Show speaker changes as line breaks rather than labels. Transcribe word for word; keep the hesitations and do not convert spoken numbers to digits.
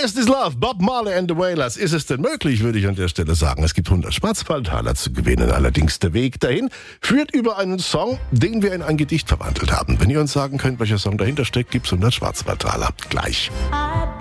Best is Love, Bob Marley and the Wailers. Ist es denn möglich, würde ich an der Stelle sagen. Es gibt hundert Schwarzwaldtaler zu gewinnen. Allerdings der Weg dahin führt über einen Song, den wir in ein Gedicht verwandelt haben. Wenn ihr uns sagen könnt, welcher Song dahinter steckt, gibt's hundert Schwarzwaldtaler. Gleich.